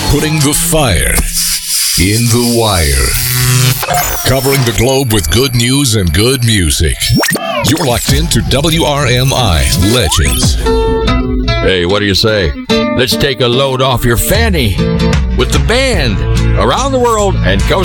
Putting the fire in the wire. Covering the globe with good news and good music. You're locked into WRMI Legends. Hey, what do you say? Let's take a load off your fanny with the band around the world and coast